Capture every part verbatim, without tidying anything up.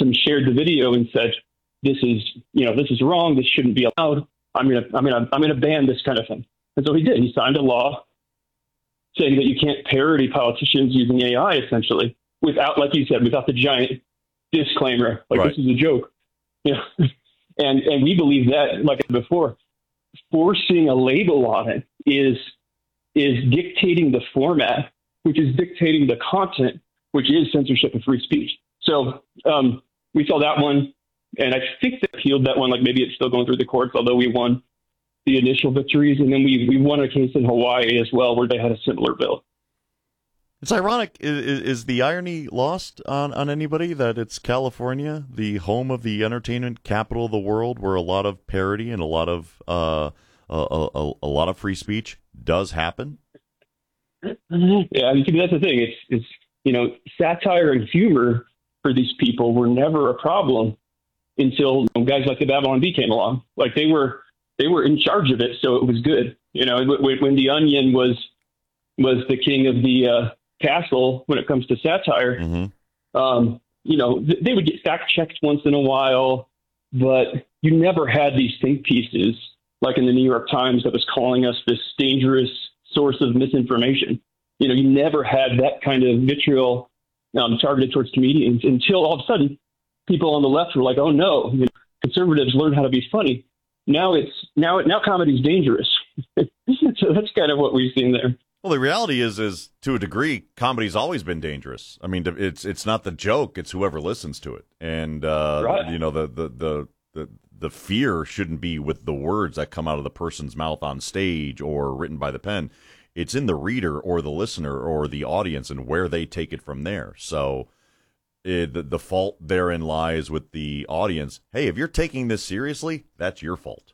them shared the video and said, "This is, you know, this is wrong. This shouldn't be allowed. I'm gonna, I'm gonna, I'm gonna ban this kind of thing." And so he did. He signed a law saying that you can't parody politicians using A I, essentially, without, like you said, without the giant disclaimer, like Right. this is a joke. Yeah, and and we believe that, like I said before, forcing a label on it is is dictating the format, which is dictating the content, which is censorship of free speech. So um, we saw that one, and I think they appealed that one. Like maybe it's still going through the courts, although we won the initial victories, and then we we won a case in Hawaii as well where they had a similar bill. It's ironic. Is, is the irony lost on, on anybody that it's California, the home of the entertainment capital of the world, where a lot of parody and a lot of uh, a, a, a lot of free speech does happen? Yeah, I mean, that's the thing. It's it's you know, satire and humor for these people were never a problem until you know, guys like the Babylon Bee came along. Like they were they were in charge of it, so it was good. You know, when, when the Onion was was the king of the uh, castle when it comes to satire, Mm-hmm. um, you know, th- they would get fact checked once in a while, but you never had these think pieces like in the New York Times that was calling us this dangerous source of misinformation. You know, you never had that kind of vitriol um, targeted towards comedians until all of a sudden people on the left were like, oh no, you know, conservatives learn how to be funny. Now it's now now comedy's dangerous. So that's kind of what we've seen there. Well, the reality is, is to a degree, comedy's always been dangerous. I mean, it's it's not the joke; it's whoever listens to it, and uh, Right. you know, the, the the the the fear shouldn't be with the words that come out of the person's mouth on stage or written by the pen. It's in the reader or the listener or the audience and where they take it from there. So it, the the fault therein lies with the audience. Hey, if you're taking this seriously, that's your fault.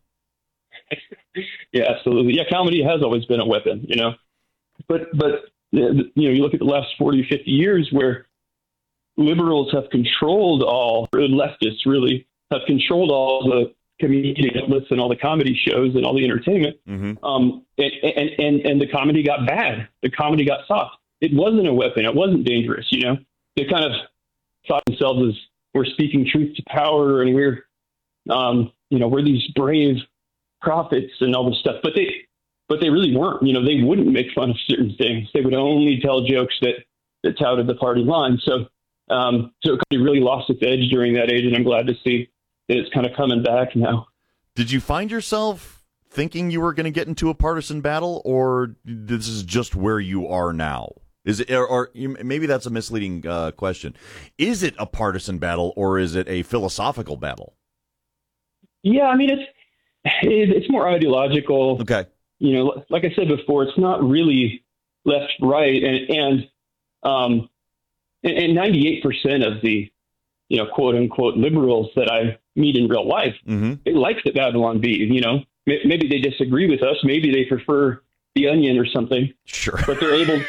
Yeah, absolutely. Yeah, comedy has always been a weapon, you know. But, but you know, you look at the last forty, fifty years where liberals have controlled all, or leftists really, have controlled all the comedic outlets and all the comedy shows and all the entertainment. Mm-hmm. Um, and, and, and, and the comedy got bad. The comedy got soft. It wasn't a weapon. It wasn't dangerous, you know. They kind of thought themselves as we're speaking truth to power and we're, um, you know, we're these brave prophets and all this stuff. But they, but they really weren't. You know, they wouldn't make fun of certain things. They would only tell jokes that, that touted the party line. So, um, so it really lost its edge during that age, and I'm glad to see that it's kind of coming back now. Did you find yourself thinking you were going to get into a partisan battle, or this is just where you are now? Is it, or, or maybe that's a misleading uh, question. Is it a partisan battle, or is it a philosophical battle? Yeah, I mean, it's it, it's more ideological. Okay. You know, like I said before, it's not really left, right, and and um, and, and ninety-eight percent of the, you know, quote unquote liberals that I meet in real life, Mm-hmm. they like the Babylon Bee. You know, maybe they disagree with us, maybe they prefer the Onion or something. Sure. But they're able.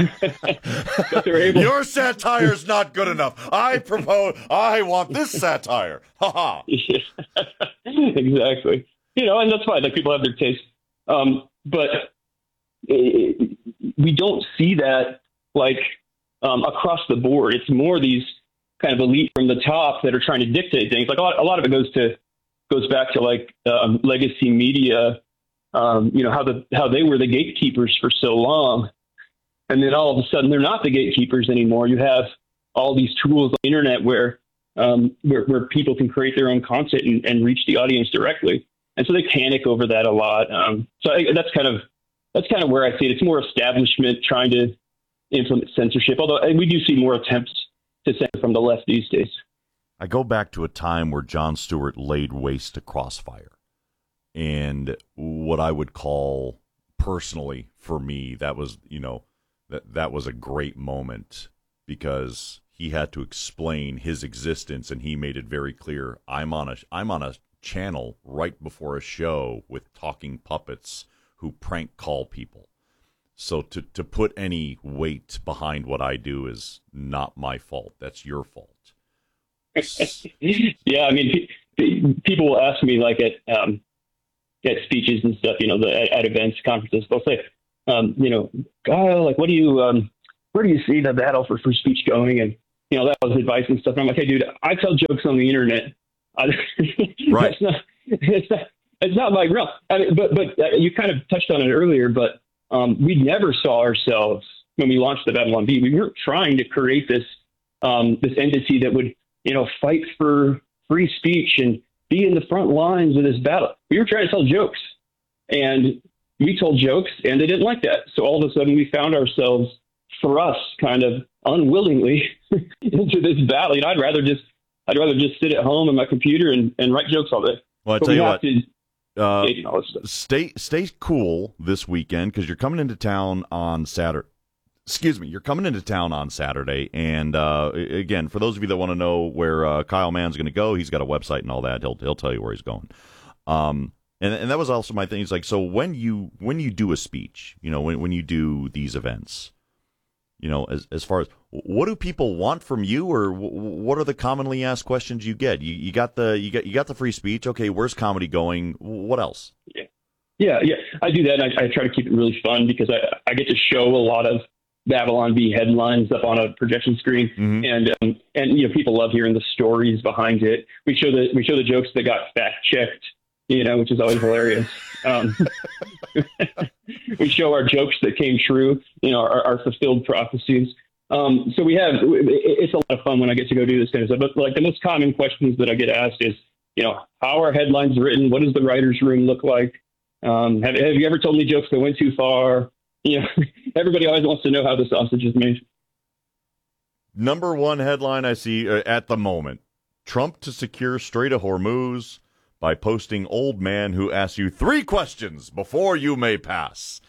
but they're able. Your satire's not good enough. I propose. I want this satire. Ha ha. Yeah. Exactly. You know, and that's fine. Like people have their taste. Um, but it, we don't see that like um, across the board. It's more these kind of elite from the top that are trying to dictate things. Like a lot, a lot of it goes to goes back to like um, legacy media. Um, you know how the how they were the gatekeepers for so long, and then all of a sudden they're not the gatekeepers anymore. You have all these tools on the internet where um, where, where people can create their own content and, and reach the audience directly. And so they panic over that a lot. Um, so I, that's kind of that's kind of where I see it. It's more establishment trying to implement censorship, although we do see more attempts to censor from the left these days. I go back to a time where Jon Stewart laid waste to Crossfire. And what I would call personally for me, that was, you know, that that was a great moment because he had to explain his existence and he made it very clear. I'm on a I'm on a channel right before a show with talking puppets who prank call people. So to, to put any weight behind what I do is not my fault. That's your fault. Yeah, I mean, pe- people will ask me like at um, at speeches and stuff, you know, the, at, at events, conferences, they'll say, um, you know, Kyle, like, what do you, um, where do you see the battle for free speech going? And you know, that was advice and stuff. And I'm like, hey, dude, I tell jokes on the internet. I, Right. it's not, it's not, it's not my real. I mean, but but uh, you kind of touched on it earlier. But um, we never saw ourselves when we launched the Babylon Bee. We weren't trying to create this um, this entity that would, you know, fight for free speech and be in the front lines of this battle. We were trying to tell jokes, and we told jokes, and they didn't like that. So all of a sudden, we found ourselves thrust kind of unwillingly into this battle. You know, I'd rather just I'd rather just sit at home on my computer and, and write jokes all day. Well, I But tell we you have what, to, uh, you know, it's- stay stay cool this weekend because you're coming into town on Saturday. Excuse me, you're coming into town on Saturday, and uh, again, for those of you that want to know where uh, Kyle Mann's going to go, he's got a website and all that. He'll he'll tell you where he's going. Um, and and that was also my thing. It's like, so when you when you do a speech, you know, when when you do these events, you know, as as far as what do people want from you, or w- what are the commonly asked questions you get? You you got the you got you got the free speech. Okay, where's comedy going? What else? yeah, yeah, yeah. I do that. And I, I try to keep it really fun because I I get to show a lot of Babylon Bee headlines up on a projection screen, Mm-hmm. and um, and you know, people love hearing the stories behind it. We show the we show the jokes that got fact checked, you know, which is always hilarious. Um, we show our jokes that came true, you know, our, our fulfilled prophecies. Um, so we have it's a lot of fun when I get to go do this kind of stuff. But like the most common questions that I get asked is, you know, how are headlines written? What does the writer's room look like? Um, have, have you ever told me jokes that went too far? You know, everybody always wants to know how the sausage is made. Number one headline I see uh, at the moment: Trump to secure Strait of Hormuz by posting old man who asks you three questions before you may pass.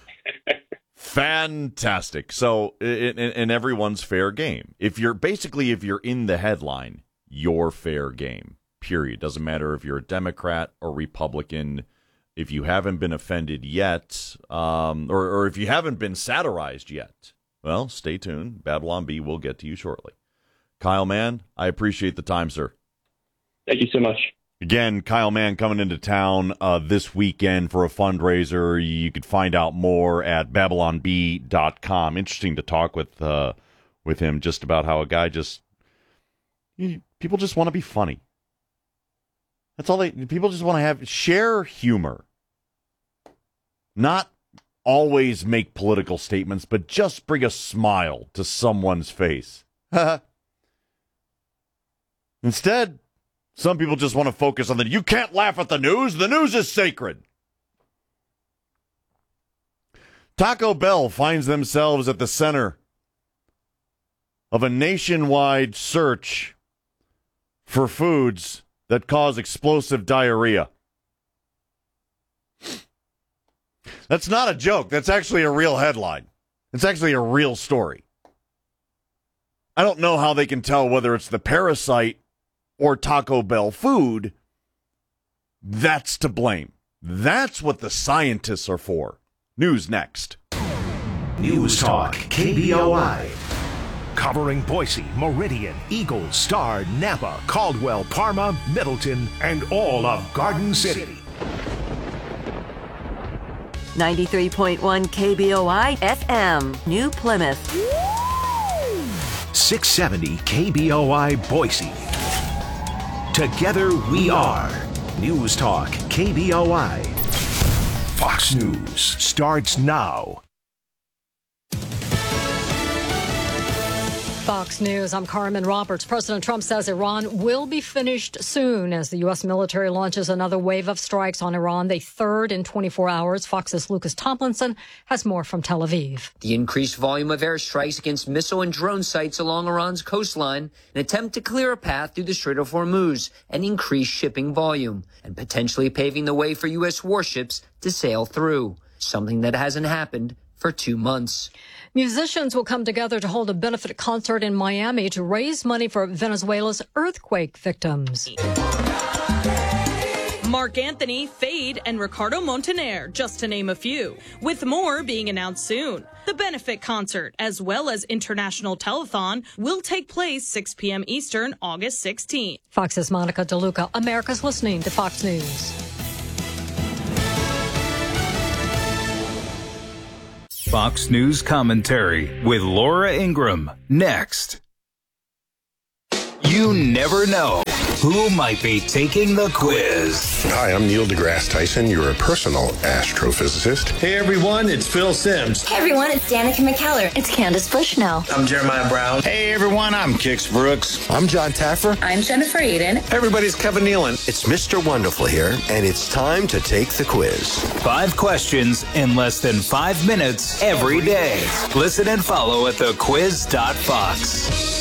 Fantastic. So, in, in, in everyone's fair game. If you're basically, if you're in the headline, you're fair game. Period. Doesn't matter if you're a Democrat or Republican. If you haven't been offended yet, um, or, or if you haven't been satirized yet, well, stay tuned. Babylon Bee will get to you shortly. Kyle Mann, I appreciate the time, sir. Thank you so much. Again, Kyle Mann coming into town uh, this weekend for a fundraiser. You could find out more at babylon bee dot com. Interesting to talk with uh, with him just about how a guy just you, people just want to be funny. That's all they people just want to have share humor. Not always make political statements, but just bring a smile to someone's face. Instead, some people just want to focus on the you can't laugh at the news. The news is sacred. Taco Bell finds themselves at the center of a nationwide search for foods that cause explosive diarrhea. That's not a joke. That's actually a real headline. It's actually a real story. I don't know how they can tell whether it's the parasite or Taco Bell food. That's to blame. That's what the scientists are for. News next. News Talk K B O I. Covering Boise, Meridian, Eagles, Star, Napa, Caldwell, Parma, Middleton, and all of Garden City. ninety-three point one K B O I F M, New Plymouth. six seventy K B O I Boise. Together we are News Talk K B O I. Fox News starts now. Fox News, I'm Carmen Roberts. President Trump says Iran will be finished soon as the U S military launches another wave of strikes on Iran, the third in twenty-four hours. Fox's Lucas Tomlinson has more from Tel Aviv. The increased volume of airstrikes against missile and drone sites along Iran's coastline, an attempt to clear a path through the Strait of Hormuz and increase shipping volume, and potentially paving the way for U S warships to sail through, something that hasn't happened for two months. Musicians will come together to hold a benefit concert in Miami to raise money for Venezuela's earthquake victims. Mark Anthony, Fade, and Ricardo Montaner, just to name a few, with more being announced soon. The benefit concert, as well as International Telethon, will take place six p.m. Eastern, August sixteenth. Fox's Monica DeLuca. America's listening to Fox News. Fox News commentary with Laura Ingraham next. You never know who might be taking the quiz. Hi, I'm Neil deGrasse Tyson, your personal astrophysicist. Hey everyone, it's Phil Sims. Hey everyone, it's Danica McKellar. It's Candace Bushnell. I'm Jeremiah Brown. Hey everyone, I'm Kix Brooks. I'm John Taffer. I'm Jennifer Aiden. Everybody's Kevin Nealon. It's Mister Wonderful here, and it's time to take the quiz. Five questions in less than five minutes every day. Listen and follow at the quiz dot fox.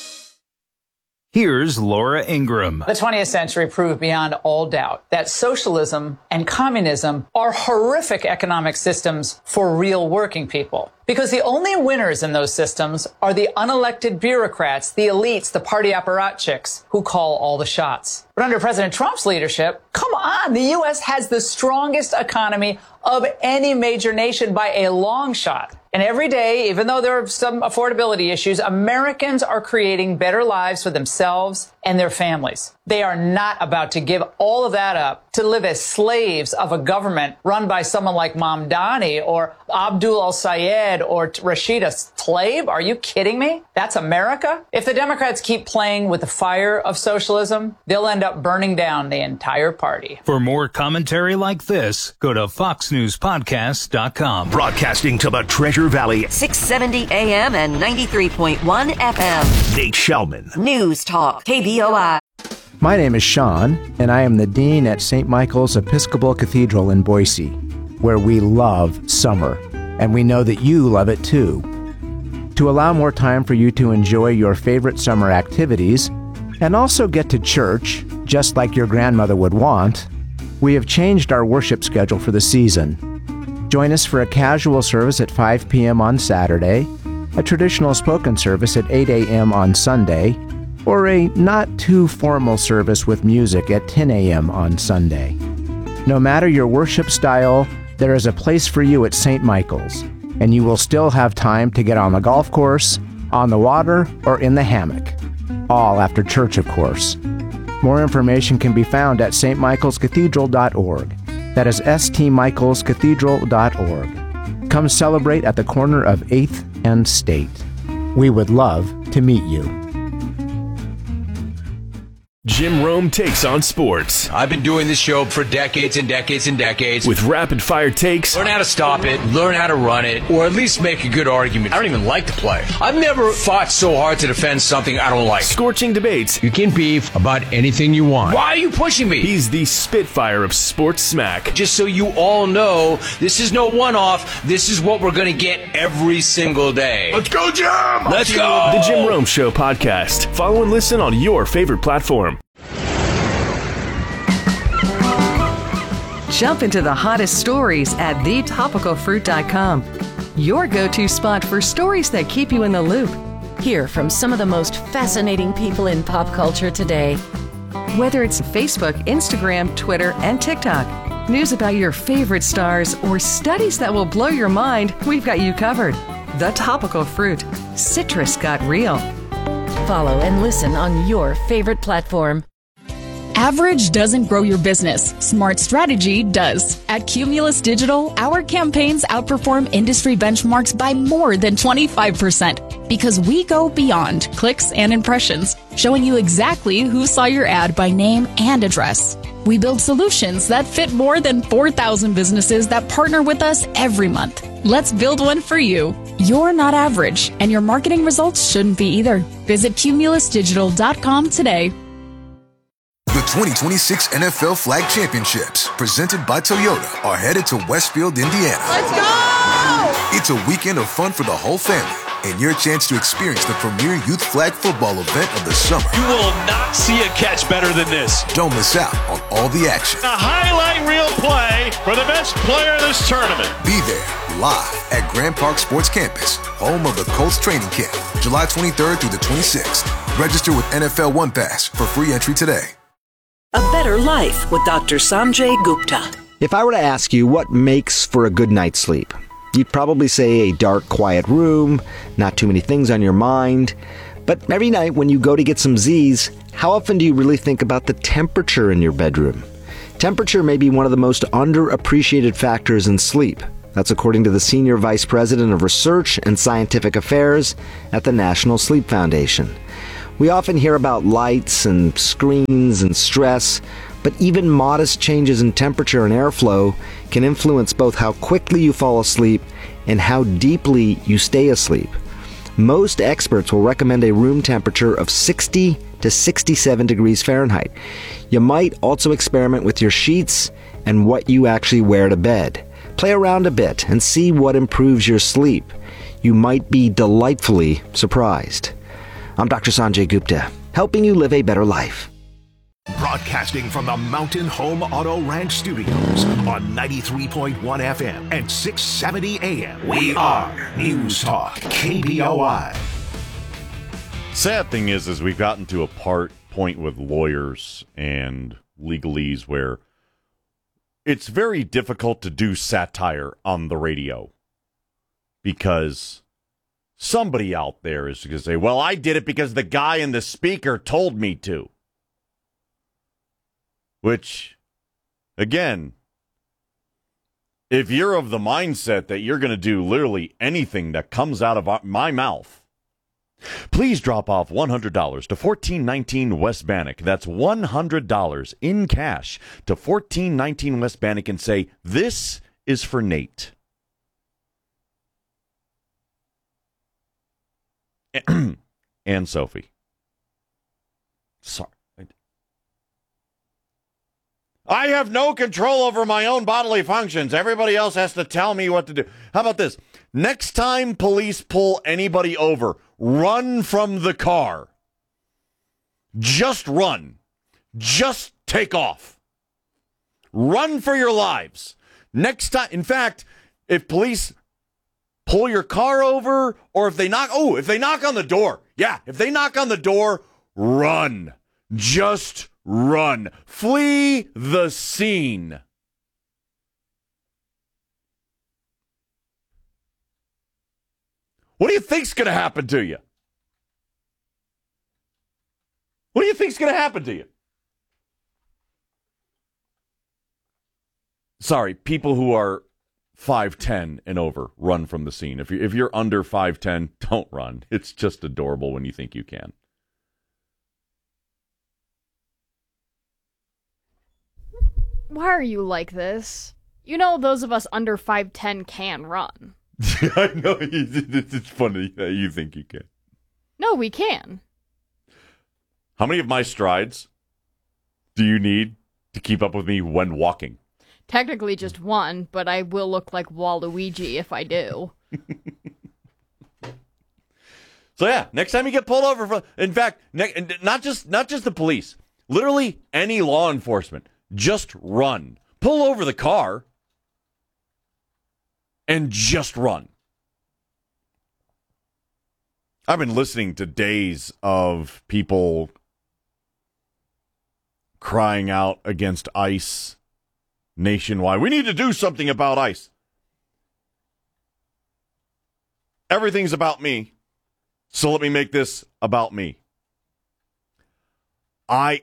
Here's Laura Ingraham. The twentieth century proved beyond all doubt that socialism and communism are horrific economic systems for real working people. Because the only winners in those systems are the unelected bureaucrats, the elites, the party apparatchiks who call all the shots. But under President Trump's leadership, come on, the U S has the strongest economy of any major nation by a long shot. And every day, even though there are some affordability issues, Americans are creating better lives for themselves and their families. They are not about to give all of that up to live as slaves of a government run by someone like Mamdani or Abdul al-Sayed or Rashida Tlaib. Are you kidding me? That's America? If the Democrats keep playing with the fire of socialism, they'll end up burning down the entire party. For more commentary like this, go to fox news podcast dot com. Broadcasting to the Treasure Valley. six seventy A M and ninety-three point one F M. Nate Shellman. News Talk, K B O I. My name is Sean, and I am the Dean at Saint Michael's Episcopal Cathedral in Boise, where we love summer, and we know that you love it too. To allow more time for you to enjoy your favorite summer activities, and also get to church, just like your grandmother would want, we have changed our worship schedule for the season. Join us for a casual service at five p.m. on Saturday, a traditional spoken service at eight a.m. on Sunday, or a not-too-formal service with music at ten a.m. on Sunday. No matter your worship style, there is a place for you at Saint Michael's, and you will still have time to get on the golf course, on the water, or in the hammock. All after church, of course. More information can be found at s t michaels cathedral dot org. That is s t michaels cathedral dot org. Come celebrate at the corner of eighth and State. We would love to meet you. Jim Rome takes on sports. I've been doing this show for decades and decades and decades. With rapid-fire takes. Learn how to stop it, learn how to run it, or at least make a good argument. I don't even like to play. I've never fought so hard to defend something I don't like. Scorching debates. You can beef about anything you want. Why are you pushing me? He's the Spitfire of sports smack. Just so you all know, this is no one-off. This is what we're going to get every single day. Let's go, Jim! Let's go! The Jim Rome Show podcast. Follow and listen on your favorite platform. Jump into the hottest stories at the topical fruit dot com. Your go-to spot for stories that keep you in the loop. Hear from some of the most fascinating people in pop culture today. Whether it's Facebook, Instagram, Twitter, and TikTok, news about your favorite stars, or studies that will blow your mind, we've got you covered. The Topical Fruit. Citrus got real. Follow and listen on your favorite platform. Average doesn't grow your business. Smart strategy does. At Cumulus Digital, our campaigns outperform industry benchmarks by more than twenty-five percent because we go beyond clicks and impressions, showing you exactly who saw your ad by name and address. We build solutions that fit more than four thousand businesses that partner with us every month. Let's build one for you. You're not average, and your marketing results shouldn't be either. Visit cumulus digital dot com today. The twenty twenty-six N F L Flag Championships, presented by Toyota, are headed to Westfield, Indiana. Let's go! It's a weekend of fun for the whole family, and your chance to experience the premier youth flag football event of the summer. You will not see a catch better than this. Don't miss out on all the action. A highlight reel play for the best player of this tournament. Be there, live at Grand Park Sports Campus, home of the Colts training camp, July twenty-third through the twenty-sixth. Register with N F L One Pass for free entry today. A better life with Doctor Sanjay Gupta. If I were to ask you what makes for a good night's sleep, you'd probably say a dark, quiet room, not too many things on your mind. But every night when you go to get some Z's, how often do you really think about the temperature in your bedroom? Temperature may be one of the most underappreciated factors in sleep. That's according to the Senior Vice President of Research and Scientific Affairs at the National Sleep Foundation. We often hear about lights and screens and stress, but even modest changes in temperature and airflow can influence both how quickly you fall asleep and how deeply you stay asleep. Most experts will recommend a room temperature of sixty to sixty-seven degrees Fahrenheit. You might also experiment with your sheets and what you actually wear to bed. Play around a bit and see what improves your sleep. You might be delightfully surprised. I'm Doctor Sanjay Gupta, helping you live a better life. Broadcasting from the Mountain Home Auto Ranch Studios on ninety-three point one F M and six seventy A M. We are News Talk K B O I. Sad thing is, is we've gotten to a part point with lawyers and legalese where it's very difficult to do satire on the radio because somebody out there is going to say, well, I did it because the guy in the speaker told me to. Which, again, if you're of the mindset that you're going to do literally anything that comes out of my mouth, please drop off one hundred dollars to fourteen nineteen West Bannock. That's one hundred dollars in cash to fourteen nineteen West Bannock and say, this is for Nate. And Sophie. Sorry. I have no control over my own bodily functions. Everybody else has to tell me what to do. How about this? Next time police pull anybody over, run from the car. Just run. Just take off. Run for your lives. Next time, in fact, if police pull your car over, or if they knock, oh, if they knock on the door. Yeah, if they knock on the door, run. Just run. Flee the scene. What do you think's going to happen to you? What do you think's going to happen to you? Sorry, people who are five ten and over, run from the scene. If you if you're under five ten, don't run. It's just adorable when you think you can. Why are you like this? You know those of us under five ten can run. I know. It's funny that you think you can. No, we can. How many of my strides do you need to keep up with me when walking? Technically just one, but I will look like Waluigi if I do. So yeah, next time you get pulled over, for, in fact, ne- not just not just the police, literally any law enforcement, just run. Pull over the car and just run. I've been listening to days of people crying out against ICE nationwide. We need to do something about ICE. Everything's about me, so let me make this about me. I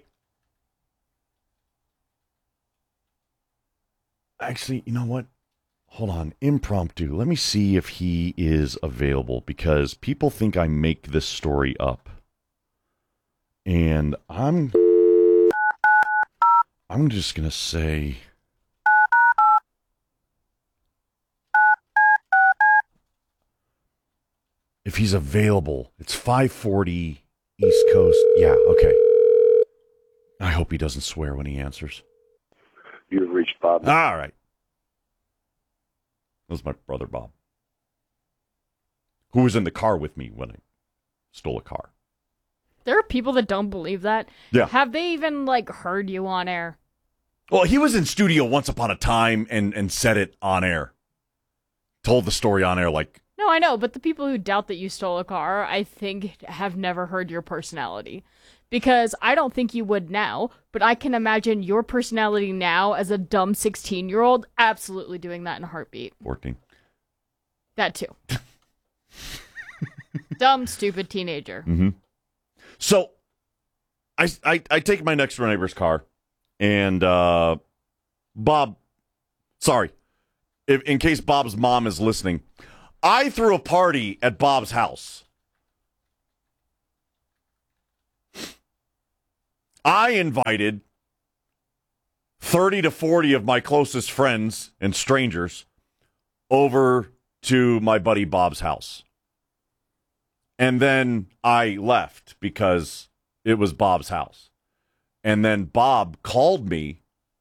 actually, you know what? Hold on, impromptu. Let me see if he is available, because people think I make this story up. And I'm I'm just going to say if he's available. It's five forty East Coast. Yeah, okay. I hope he doesn't swear when he answers. You've reached Bob. All right. That was my brother, Bob, who was in the car with me when I stole a car. There are people that don't believe that. Yeah. Have they even, like, heard you on air? Well, he was in studio once upon a time and, and said it on air. Told the story on air like... No, I know, but the people who doubt that you stole a car, I think, have never heard your personality. Because I don't think you would now, but I can imagine your personality now as a dumb sixteen-year-old absolutely doing that in a heartbeat. fourteen. That too. Dumb, stupid teenager. Mm-hmm. So, I, I, I take my next door neighbor's car, and uh, Bob, sorry, if, in case Bob's mom is listening, I threw a party at Bob's house. I invited thirty to forty of my closest friends and strangers over to my buddy Bob's house. And then I left because it was Bob's house. And then Bob called me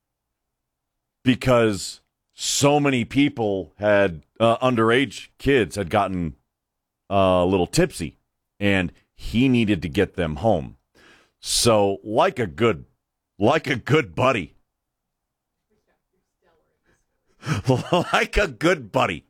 because so many people had, uh, underage kids had gotten uh, a little tipsy, and he needed to get them home. So like a good, like a good buddy, like a good buddy,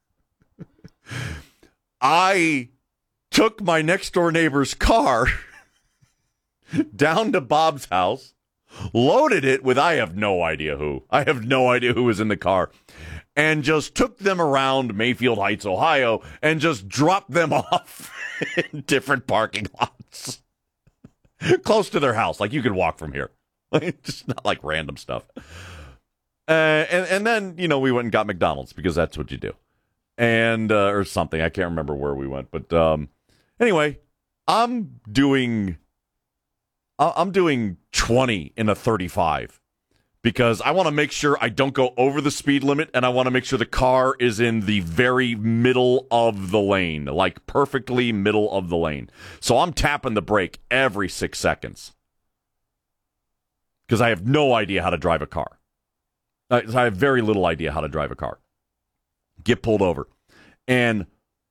I took my next door neighbor's car down to Bob's house, loaded it with I have no idea who. I have no idea who was in the car, and just took them around Mayfield Heights, Ohio, and just dropped them off in different parking lots close to their house. Like, you could walk from here. Just not like random stuff. Uh, and, and then, you know, we went and got McDonald's because that's what you do. And, uh, or something. I can't remember where we went. But um, anyway, I'm doing, I'm doing twenty in a thirty-five because I want to make sure I don't go over the speed limit, and I want to make sure the car is in the very middle of the lane, like perfectly middle of the lane. So I'm tapping the brake every six seconds because I have no idea how to drive a car. I have very little idea how to drive a car. Get pulled over. And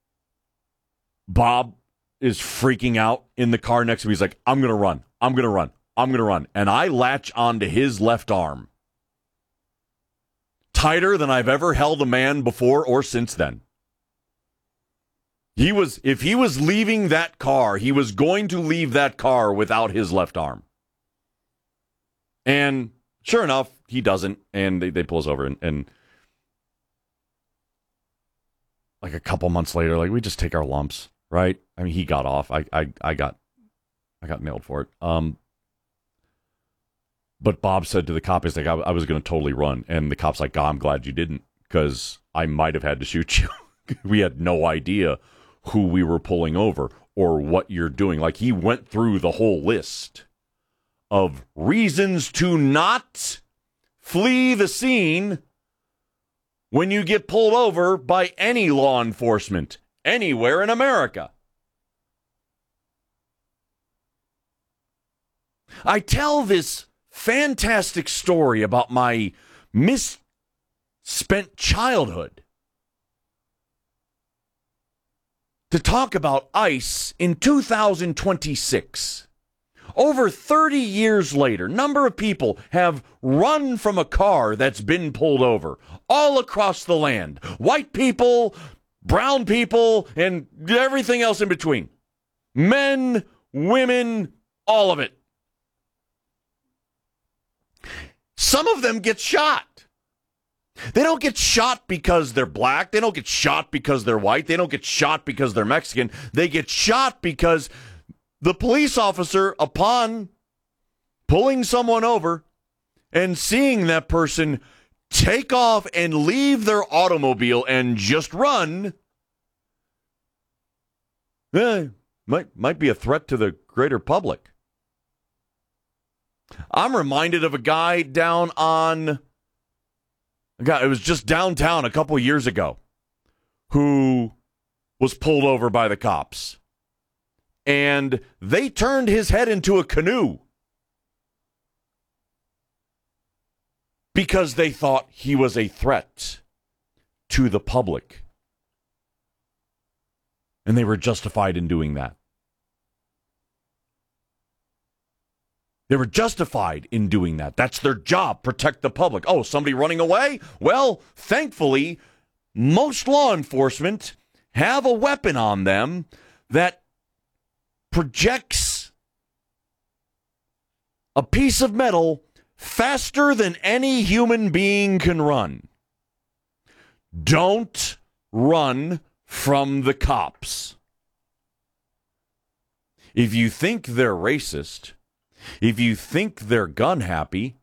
Bob is freaking out in the car next to me. He's like, I'm going to run. I'm going to run. I'm going to run. And I latch onto his left arm tighter than I've ever held a man before or since then. He was, if he was leaving that car, he was going to leave that car without his left arm. And sure enough, he doesn't. And they, they pull us over and, and like a couple months later, like, we just take our lumps, right? I mean, he got off. I, I, I got, I got nailed for it. Um, but Bob said to the cop, he's like, I, I was going to totally run. And the cop's like, God, I'm glad you didn't, because I might have had to shoot you. We had no idea who we were pulling over or what you're doing. Like, he went through the whole list of reasons to not flee the scene when you get pulled over by any law enforcement anywhere in America. I tell this fantastic story about my misspent childhood to talk about ICE in two thousand twenty-six. Over thirty years later, number of people have run from a car that's been pulled over all across the land. White people, brown people, and everything else in between. Men, women, all of it. Some of them get shot. They don't get shot because they're black. They don't get shot because they're white. They don't get shot because they're Mexican. They get shot because the police officer, upon pulling someone over and seeing that person take off and leave their automobile and just run, eh, might, might be a threat to the greater public. I'm reminded of a guy down on, God, it was just downtown a couple years ago, who was pulled over by the cops. And they turned his head into a canoe because they thought he was a threat to the public. And they were justified in doing that. They were justified in doing that. That's their job, protect the public. Oh, somebody running away? Well, thankfully, most law enforcement have a weapon on them that projects a piece of metal faster than any human being can run. Don't run from the cops. If you think they're racist, if you think they're gun happy,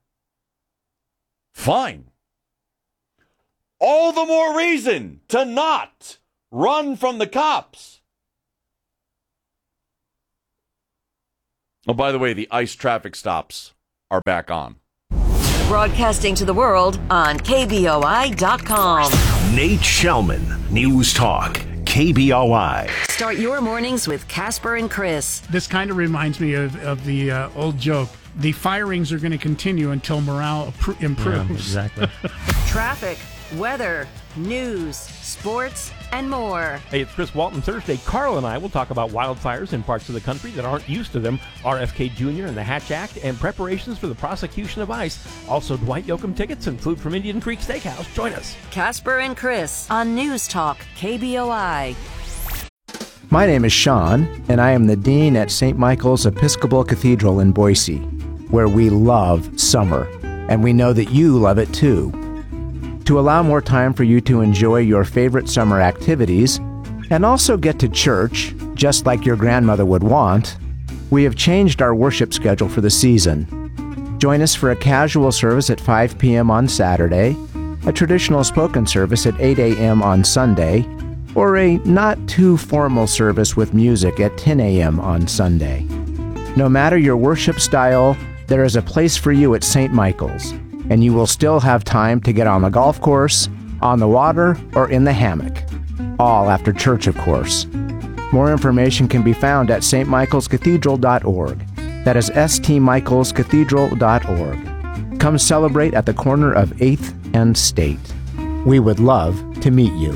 fine. All the more reason to not run from the cops. Oh, by the way, the ICE traffic stops are back on. Broadcasting to the world on K B O I dot com. Nate Shellman, News Talk, K B O I. Start your mornings with Casper and Chris. This kind of reminds me of, of the uh, old joke. The firings are going to continue until morale appro- improves. Yeah, exactly. Traffic, weather, news, sports, and more. Hey, it's Chris Walton. Thursday, Carl and I will talk about wildfires in parts of the country that aren't used to them, R F K Junior and the Hatch Act, and preparations for the prosecution of ICE. Also, Dwight Yoakam tickets and food from Indian Creek Steakhouse. Join us. Casper and Chris on News Talk K B O I. My name is Sean, and I am the Dean at Saint Michael's Episcopal Cathedral in Boise, where we love summer, and we know that you love it too. To allow more time for you to enjoy your favorite summer activities and also get to church, just like your grandmother would want, we have changed our worship schedule for the season. Join us for a casual service at five p.m. on Saturday, a traditional spoken service at eight a.m. on Sunday, or a not-too-formal service with music at ten a.m. on Sunday. No matter your worship style, there is a place for you at Saint Michael's, and you will still have time to get on the golf course, on the water, or in the hammock. All after church, of course. More information can be found at s t michaels cathedral dot org. That is s t michaels cathedral dot org. Come celebrate at the corner of eighth and State. We would love to meet you.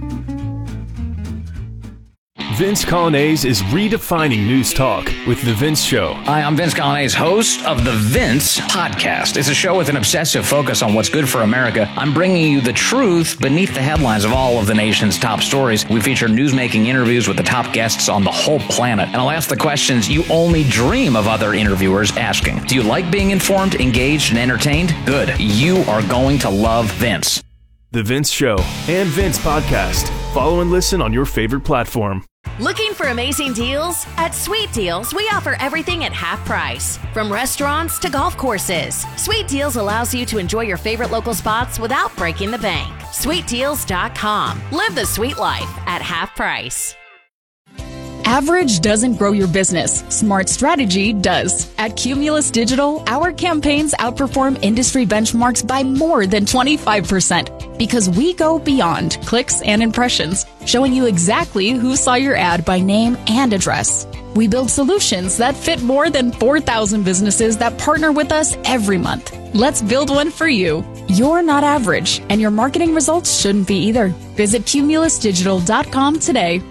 Vince Colonnese is redefining news talk with The Vince Show. Hi, I'm Vince Colonnese, host of The Vince Podcast. It's a show with an obsessive focus on what's good for America. I'm bringing you the truth beneath the headlines of all of the nation's top stories. We feature newsmaking interviews with the top guests on the whole planet. And I'll ask the questions you only dream of other interviewers asking. Do you like being informed, engaged, and entertained? Good. You are going to love Vince. The Vince Show and Vince Podcast. Follow and listen on your favorite platform. Looking for amazing deals? At Sweet Deals, we offer everything at half price. From restaurants to golf courses, Sweet Deals allows you to enjoy your favorite local spots without breaking the bank. sweet deals dot com. Live the sweet life at half price. Average doesn't grow your business. Smart strategy does. At Cumulus Digital, our campaigns outperform industry benchmarks by more than twenty-five percent because we go beyond clicks and impressions, showing you exactly who saw your ad by name and address. We build solutions that fit more than four thousand businesses that partner with us every month. Let's build one for you. You're not average, and your marketing results shouldn't be either. Visit cumulus digital dot com today.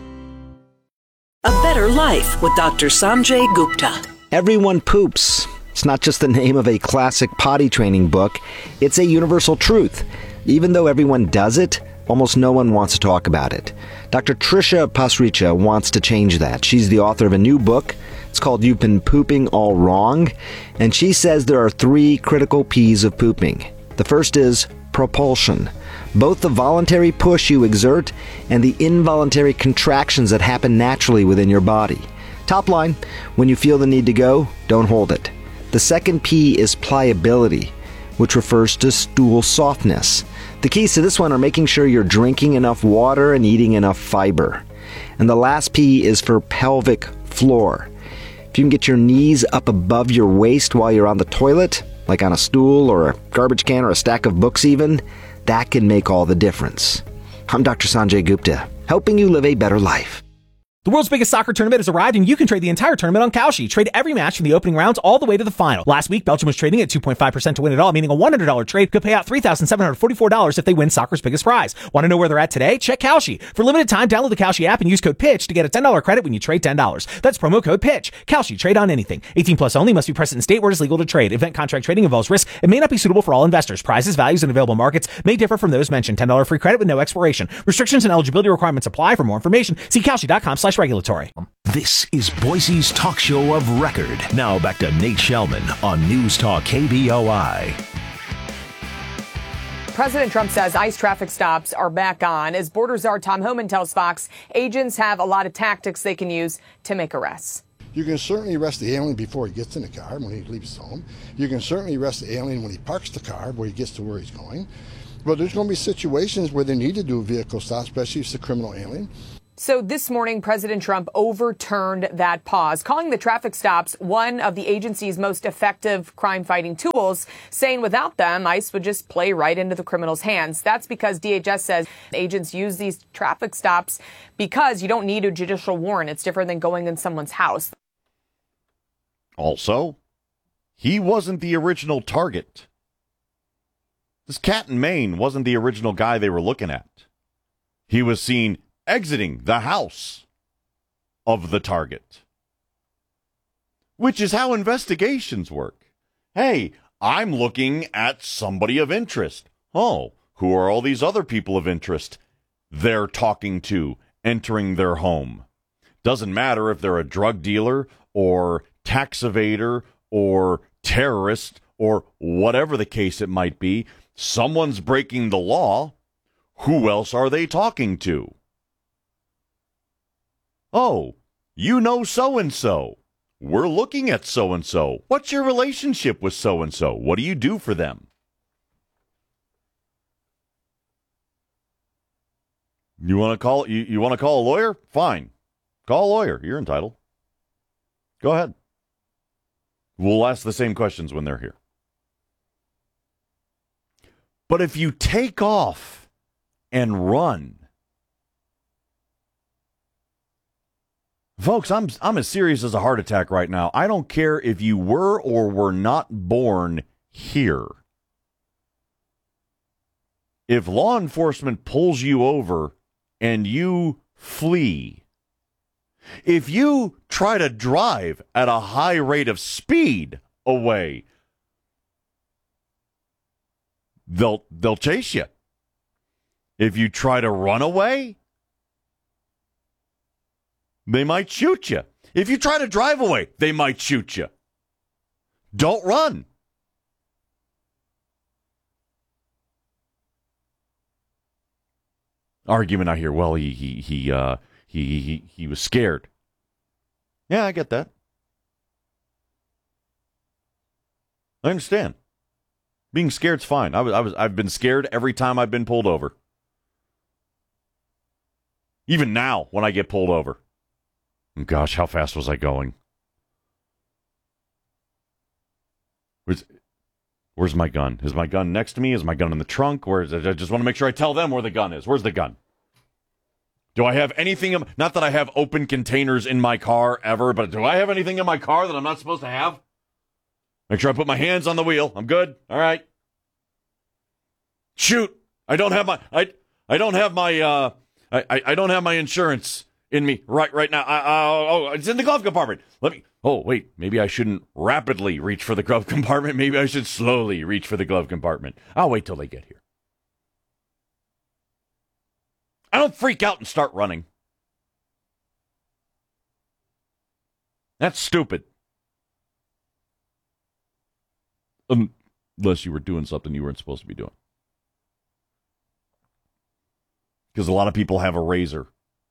A Better Life with Doctor Sanjay Gupta. Everyone poops. It's not just the name of a classic potty training book. It's a universal truth. Even though everyone does it, almost no one wants to talk about it. Doctor Trisha Pasricha wants to change that. She's the author of a new book. It's called You've Been Pooping All Wrong. And she says there are three critical P's of pooping. The first is propulsion. Both the voluntary push you exert and the involuntary contractions that happen naturally within your body. Top line, when you feel the need to go, don't hold it. The second P is pliability, which refers to stool softness. The keys to this one are making sure you're drinking enough water and eating enough fiber. And the last P is for pelvic floor. If you can get your knees up above your waist while you're on the toilet, like on a stool or a garbage can or a stack of books even, that can make all the difference. I'm Doctor Sanjay Gupta, helping you live a better life. The world's biggest soccer tournament has arrived, and you can trade the entire tournament on Kalshi. Trade every match from the opening rounds all the way to the final. Last week, Belgium was trading at two point five percent to win it all, meaning a one hundred dollars trade could pay out three thousand seven hundred forty-four dollars if they win soccer's biggest prize. Want to know where they're at today? Check Kalshi. For limited time, download the Kalshi app and use code PITCH to get a ten dollars credit when you trade ten dollars. That's promo code PITCH. Kalshi. Trade on anything. eighteen plus only. Must be present in state where it is legal to trade. Event contract trading involves risk. It may not be suitable for all investors. Prizes, values, and available markets may differ from those mentioned. ten dollars free credit with no expiration. Restrictions and eligibility requirements apply. For more information, see Kalshi.com slash regulatory. This is Boise's talk show of record. Now back to Nate Shellman on News Talk K B O I. President Trump says ICE traffic stops are back on. As border czar Tom Homan tells Fox, agents have a lot of tactics they can use to make arrests. You can certainly arrest the alien before he gets in the car, when he leaves home. You can certainly arrest the alien when he parks the car, where he gets to where he's going. But there's going to be situations where they need to do a vehicle stop, especially if it's a criminal alien. So this morning, President Trump overturned that pause, calling the traffic stops one of the agency's most effective crime-fighting tools, saying without them, ICE would just play right into the criminals' hands. That's because D H S says agents use these traffic stops because you don't need a judicial warrant. It's different than going in someone's house. Also, he wasn't the original target. This cat in Maine wasn't the original guy they were looking at. He was seen exiting the house of the target, which is how investigations work. Hey, I'm looking at somebody of interest. Oh, who are all these other people of interest they're talking to, entering their home? Doesn't matter if they're a drug dealer or tax evader or terrorist or whatever the case it might be. Someone's breaking the law. Who else are they talking to? Oh, you know so-and-so. We're looking at so-and-so. What's your relationship with so-and-so? What do you do for them? You want to call you, you want to call a lawyer? Fine. Call a lawyer. You're entitled. Go ahead. We'll ask the same questions when they're here. But if you take off and run, folks, I'm I'm as serious as a heart attack right now. I don't care if you were or were not born here. If law enforcement pulls you over and you flee, if you try to drive at a high rate of speed away, they'll they'll chase you. If you try to run away, they might shoot you. If you try to drive away, they might shoot you. Don't run. Argument I hear, well, he he he uh he he he was scared. Yeah, I get that. I understand. Being scared's fine. I was I was I've been scared every time I've been pulled over. Even now when I get pulled over. Gosh, how fast was I going? Where's, where's my gun? Is my gun next to me? Is my gun in the trunk? Where is it? I just want to make sure I tell them where the gun is. Where's the gun? Do I have anything? Not that I have open containers in my car ever, but do I have anything in my car that I'm not supposed to have? Make sure I put my hands on the wheel. I'm good. All right. Shoot! I don't have my I I don't have my uh I I, I don't have my insurance in me right right now. I, I, oh, it's in the glove compartment. Let me. Oh, wait. Maybe I shouldn't rapidly reach for the glove compartment. Maybe I should slowly reach for the glove compartment. I'll wait till they get here. I don't freak out and start running. That's stupid. Um, unless you were doing something you weren't supposed to be doing. Because a lot of people have a razor.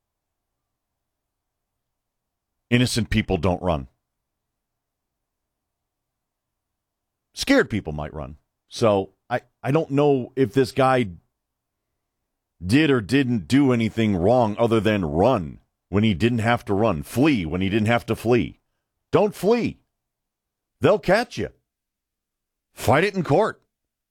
Innocent people don't run. Scared people might run. So I, I don't know if this guy did or didn't do anything wrong other than run when he didn't have to run. Flee when he didn't have to flee. Don't flee. They'll catch you. Fight it in court.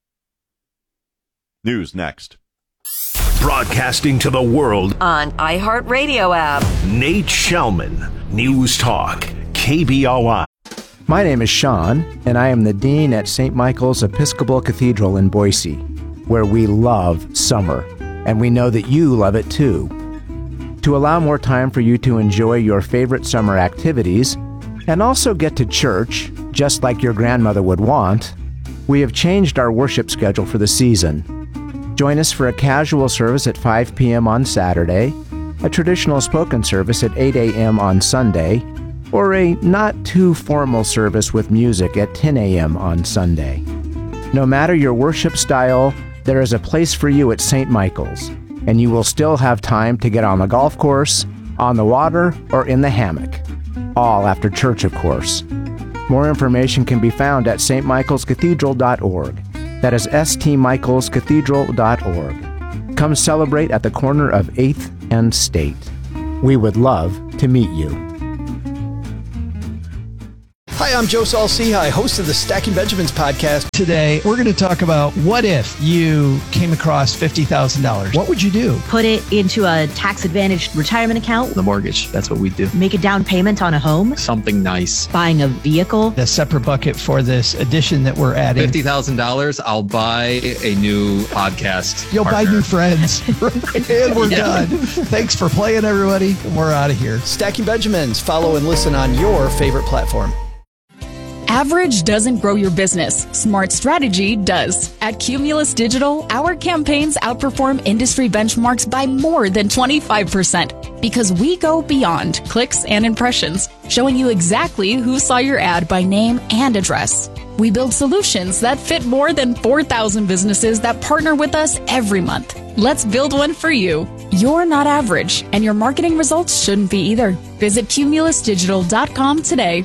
News next. Broadcasting to the world on iHeartRadio app. Nate Shellman, News Talk, K B O I. My name is Sean, and I am the Dean at Saint Michael's Episcopal Cathedral in Boise, where we love summer, and we know that you love it too. To allow more time for you to enjoy your favorite summer activities, and also get to church, just like your grandmother would want, we have changed our worship schedule for the season. Join us for a casual service at five p.m. on Saturday, a traditional spoken service at eight a.m. on Sunday, or a not-too-formal service with music at ten a.m. on Sunday. No matter your worship style, there is a place for you at Saint Michael's, and you will still have time to get on the golf course, on the water, or in the hammock. All after church, of course. More information can be found at s t michaels cathedral dot org. That is s t michaels cathedral dot org. Come celebrate at the corner of eighth and State. We would love to meet you. Hi, I'm Joe Saul-Sehy, host of the Stacking Benjamins podcast. Today, we're going to talk about what if you came across fifty thousand dollars. What would you do? Put it into a tax-advantaged retirement account. The mortgage, that's what we do. Make a down payment on a home. Something nice. Buying a vehicle. A separate bucket for this edition that we're adding. fifty thousand dollars, I'll buy a new podcast You'll partner. buy new friends. And we're Yeah. done. Thanks for playing, everybody. We're out of here. Stacking Benjamins. Follow and listen on your favorite platform. Average doesn't grow your business. Smart strategy does. At Cumulus Digital, our campaigns outperform industry benchmarks by more than twenty-five percent because we go beyond clicks and impressions, showing you exactly who saw your ad by name and address. We build solutions that fit more than four thousand businesses that partner with us every month. Let's build one for you. You're not average, and your marketing results shouldn't be either. Visit cumulus digital dot com today.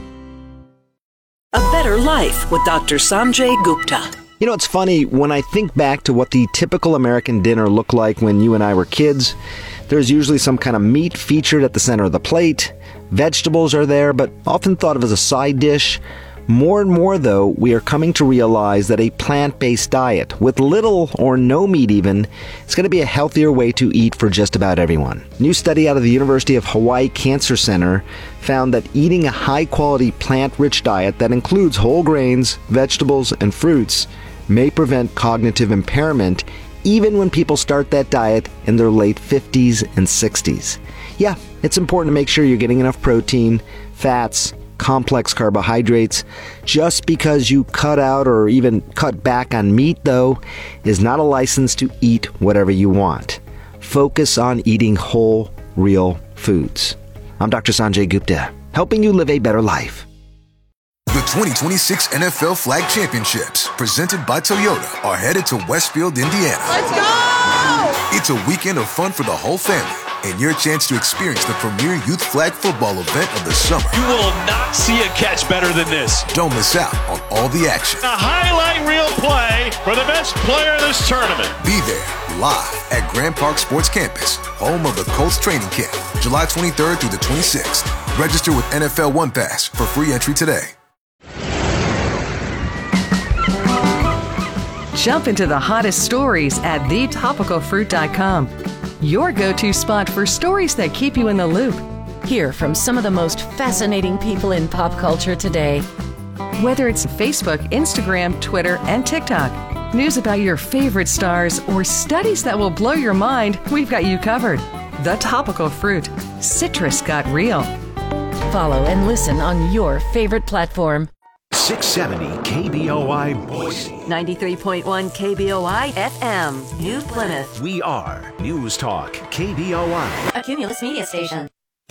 A Better Life with Doctor Sanjay Gupta. You know, it's funny, when I think back to what the typical American dinner looked like when you and I were kids, there's usually some kind of meat featured at the center of the plate. Vegetables are there, but often thought of as a side dish. More and more, though, we are coming to realize that a plant-based diet, with little or no meat even, is going to be a healthier way to eat for just about everyone. A new study out of the University of Hawaii Cancer Center found that eating a high-quality plant-rich diet that includes whole grains, vegetables, and fruits may prevent cognitive impairment even when people start that diet in their late fifties and sixties. Yeah, it's important to make sure you're getting enough protein, fats, complex carbohydrates. Just because you cut out or even cut back on meat, though, is not a license to eat whatever you want. Focus on eating whole, real foods. I'm Doctor Sanjay Gupta, helping you live a better life. The twenty twenty-six N F L Flag Championships, presented by Toyota, are headed to Westfield, Indiana. Let's go! It's a weekend of fun for the whole family, and your chance to experience the premier youth flag football event of the summer. You will not see a catch better than this. Don't miss out on all the action. A highlight reel play for the best player of this tournament. Be there live at Grand Park Sports Campus, home of the Colts training camp, July twenty-third through the twenty-sixth. Register with N F L One Pass for free entry today. Jump into the hottest stories at the topical fruit dot com. Your go-to spot for stories that keep you in the loop. Hear from some of the most fascinating people in pop culture today. Whether it's Facebook, Instagram, Twitter, and TikTok, news about your favorite stars, or studies that will blow your mind, we've got you covered. The Topical Fruit. Citrus got real. Follow and listen on your favorite platform. six seventy K B O I Boise. ninety-three point one K B O I F M, New Plymouth. We are News Talk K B O I. A Cumulus media station.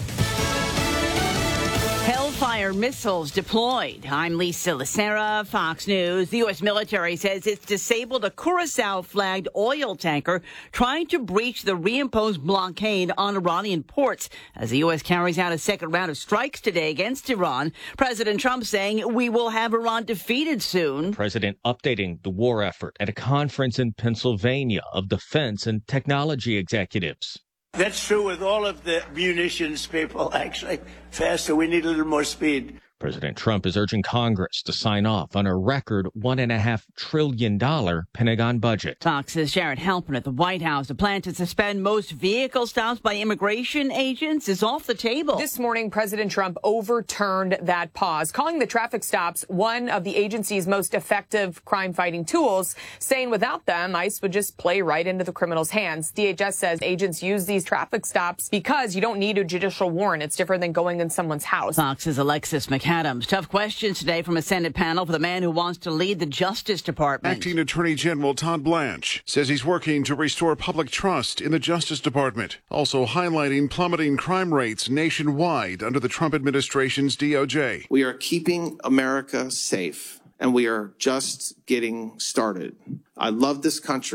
Hellfire missiles deployed. I'm Lisa Lacera, Fox News. The U S military says it's disabled a Curacao-flagged oil tanker trying to breach the reimposed blockade on Iranian ports as the U S carries out a second round of strikes today against Iran. President Trump saying we will have Iran defeated soon. President updating the war effort at a conference in Pennsylvania of defense and technology executives. That's true with all of the munitions people, actually. Faster, we need a little more speed. President Trump is urging Congress to sign off on a record one point five trillion dollars Pentagon budget. Fox's Jared Halpern at the White House. The plan to suspend most vehicle stops by immigration agents is off the table. This morning, President Trump overturned that pause, calling the traffic stops one of the agency's most effective crime-fighting tools, saying without them, ICE would just play right into the criminals' hands. D H S says agents use these traffic stops because you don't need a judicial warrant. It's different than going in someone's house. Fox's Alexis McAdams. Tough questions today from a Senate panel for the man who wants to lead the Justice Department. Acting Attorney General Todd Blanche says he's working to restore public trust in the Justice Department, also highlighting plummeting crime rates nationwide under the Trump administration's D O J. We are keeping America safe, and we are just getting started. I love this country.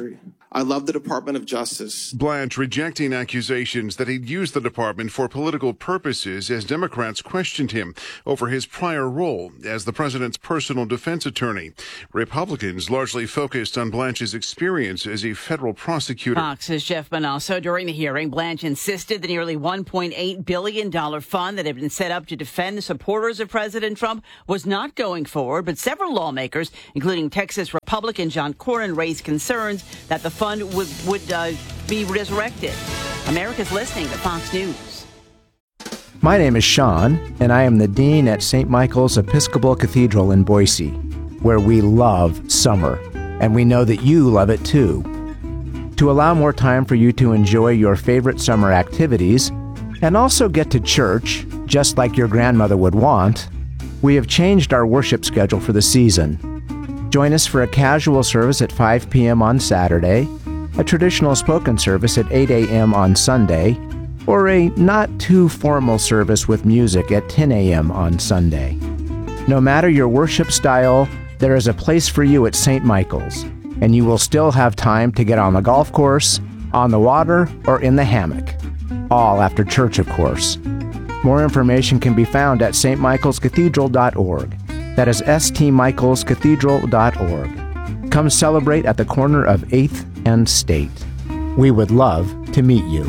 I love the Department of Justice. Blanche rejecting accusations that he'd used the department for political purposes as Democrats questioned him over his prior role as the president's personal defense attorney. Republicans largely focused on Blanche's experience as a federal prosecutor. Fox's Jeff Manasso. During the hearing, Blanche insisted the nearly one point eight billion dollars fund that had been set up to defend the supporters of President Trump was not going forward, but several lawmakers, including Texas Republican John Cornyn, raised concerns that the fund would, would uh, be resurrected. America's listening to Fox News. My name is Sean, and I am the Dean at Saint Michael's Episcopal Cathedral in Boise, where we love summer, and we know that you love it too. To allow more time for you to enjoy your favorite summer activities, and also get to church, just like your grandmother would want, we have changed our worship schedule for the season. Join us for a casual service at five p.m. on Saturday, a traditional spoken service at eight a.m. on Sunday, or a not-too-formal service with music at ten a.m. on Sunday. No matter your worship style, there is a place for you at Saint Michael's, and you will still have time to get on the golf course, on the water, or in the hammock. All after church, of course. More information can be found at s t michaels cathedral dot org. That is s t michaels cathedral dot org. Come celebrate at the corner of eighth and State. We would love to meet you.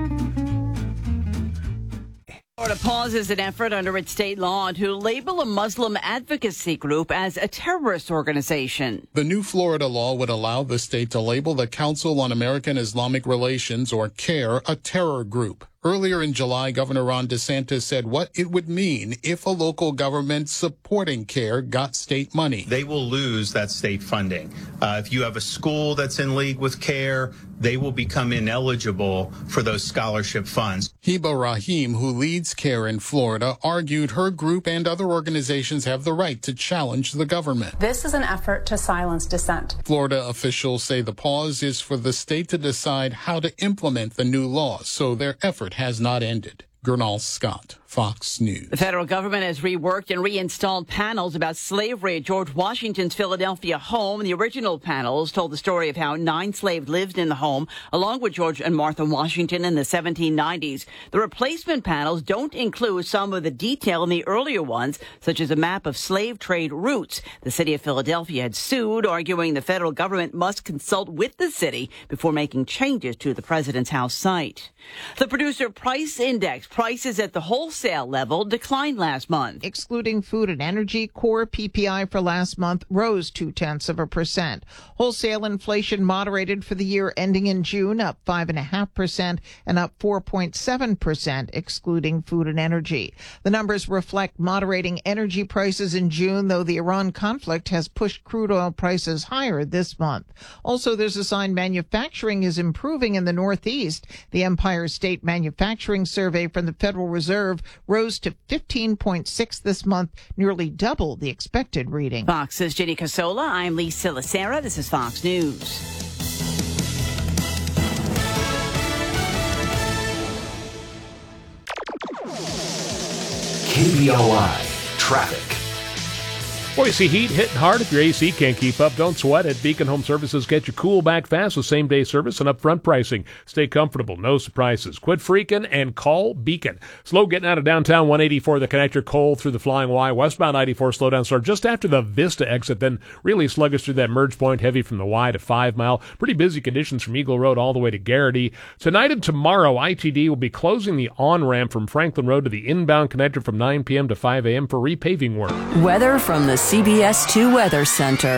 Florida pauses an effort under its state law to label a Muslim advocacy group as a terrorist organization. The new Florida law would allow the state to label the Council on American Islamic Relations, or CAIR, a terror group. Earlier in July, Governor Ron DeSantis said what it would mean if a local government supporting CAIR got state money. They will lose that state funding. Uh, if you have a school that's in league with CAIR, they will become ineligible for those scholarship funds. Heba Rahim, who leads CAIR in Florida, argued her group and other organizations have the right to challenge the government. This is an effort to silence dissent. Florida officials say the pause is for the state to decide how to implement the new law, so their effort has not ended. Gernal Scott, Fox News. The federal government has reworked and reinstalled panels about slavery at George Washington's Philadelphia home. The original panels told the story of how nine slaves lived in the home, along with George and Martha Washington in the seventeen nineties. The replacement panels don't include some of the detail in the earlier ones, such as a map of slave trade routes. The city of Philadelphia had sued, arguing the federal government must consult with the city before making changes to the president's house site. The Producer Price Index, prices at the wholesale level, declined last month. Excluding food and energy, core P P I for last month rose two-tenths of a percent. Wholesale inflation moderated for the year ending in June, up five point five percent and up four point seven percent, excluding food and energy. The numbers reflect moderating energy prices in June, though the Iran conflict has pushed crude oil prices higher this month. Also, there's a sign manufacturing is improving in the Northeast. The Empire State Manufacturing Survey from the Federal Reserve rose to fifteen point six this month, nearly double the expected reading. Fox's Jenny Casola. I'm Lee Silasera. This is Fox News. K B O I Traffic. Boise heat hitting hard. If your A C can't keep up, don't sweat it. Beacon Home Services get you cool back fast with same-day service and upfront pricing. Stay comfortable, no surprises. Quit freaking and call Beacon. Slow getting out of downtown one eighty-four, the connector Cole through the Flying Y. Westbound ninety-four slowdown start just after the Vista exit, then really sluggish through that merge point, heavy from the Y to five mile. Pretty busy conditions from Eagle Road all the way to Garrity. Tonight and tomorrow, I T D will be closing the on-ramp from Franklin Road to the inbound connector from nine p.m. to five a.m. for repaving work. Weather from the C B S two Weather Center.